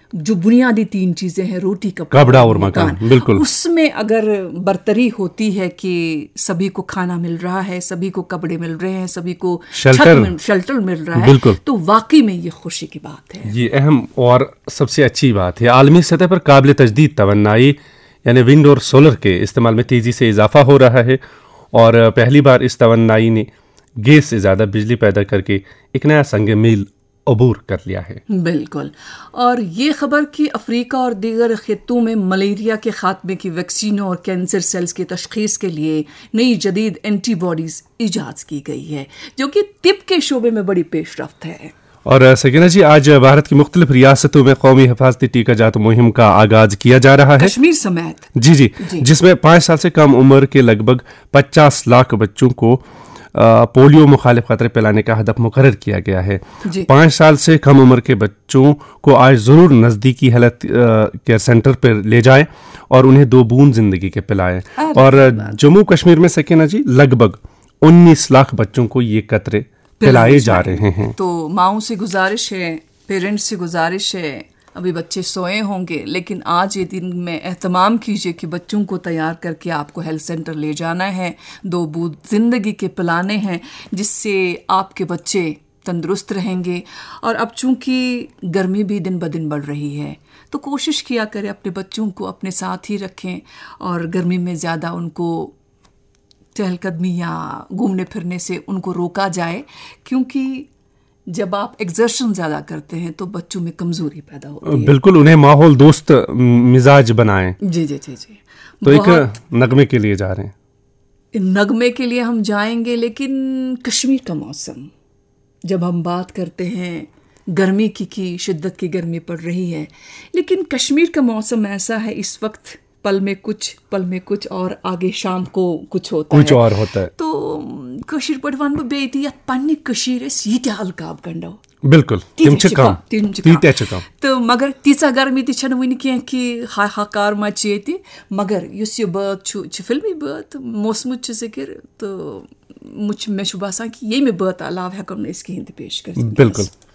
जो बुनियादी 3 चीजें हैं, रोटी, कपड़ा और मकान, बिल्कुल, उसमें अगर बरतरी होती है कि सभी को खाना मिल रहा है, सभी को कपड़े मिल रहे हैं, सभी को शेल्टर मिल रहा है, तो वाकई में ये खुशी की बात है। ये अहम और सबसे अच्छी बात है। आलमी सतह पर काबिल तजदीद तवन्नाई यानी विंड और सोलर के इस्तेमाल में तेजी से इजाफा हो रहा है और पहली बार इस तवन्नाई ने गैस से ज्यादा बिजली पैदा करके एक नया संग मील अबूर कर लिया है। बिल्कुल। और ये खबर कि अफ्रीका और दीगर खित्तों में मलेरिया के खात्मे की वैक्सीनों और कैंसर सेल्स की तशखीस के लिए नई जदीद एंटीबॉडीज इजाद की गई है, जो कि तिब के शोबे में बड़ी पेशरफ्त है। और सकीना जी, आज भारत की मुख्तलिफ रियासतों में कौमी हिफाजती टीकाजात मुहिम का आगाज किया जा रहा है, कश्मीर समेत। जी, जिसमें 5 साल से कम उम्र के लगभग 50 लाख बच्चों को पोलियो मुखालिफ खतरे पिलाने का हदफ मुकर्रर किया गया है। 5 साल से कम उम्र के बच्चों को आज जरूर नजदीकी हेल्थ केयर सेंटर पर ले जाएं और उन्हें 2 बूंद जिंदगी के पिलाएं। और जम्मू कश्मीर में सकीना जी लगभग 19 लाख बच्चों को ये कतरे पिलाए जा रहे हैं। तो माओं से गुजारिश है, पेरेंट्स से गुजारिश है, अभी बच्चे सोए होंगे, लेकिन आज ये दिन में एहतमाम कीजिए कि बच्चों को तैयार करके आपको हेल्थ सेंटर ले जाना है, 2 बूंद जिंदगी के पिलाने हैं, जिससे आपके बच्चे तंदुरुस्त रहेंगे। और अब चूंकि गर्मी भी दिन ब दिन बढ़ रही है, तो कोशिश किया करें अपने बच्चों को अपने साथ ही रखें और गर्मी में ज़्यादा उनको चहलकदमी या घूमने फिरने से उनको रोका जाए, क्योंकि जब आप एक्सर्शन ज्यादा करते हैं तो बच्चों में कमजोरी पैदा होती है। बिल्कुल, उन्हें माहौल दोस्त मिजाज बनाएं। जी। तो एक नगमे के लिए जा रहे हैं। नगमे के लिए हम जाएंगे, लेकिन कश्मीर का मौसम, जब हम बात करते हैं गर्मी की शिद्दत की गर्मी पड़ रही है, लेकिन कश्मीर का मौसम ऐसा है इस वक्त पल में कुछ और आगे शाम को कुछ होता है। तो कशीर पट वन बेती यत पन्नी कशीर ये हल्काब गंडो बिल्कुल कम तो मगर तीसा गर्मी ती वन कह कि हाहाकार मचे ये, मगर युस यह बात फिल्मी बात मौसम जिक्र तो मे बासान कि ये बात अलाव हेको कहें पेश कर। बिल्कुल।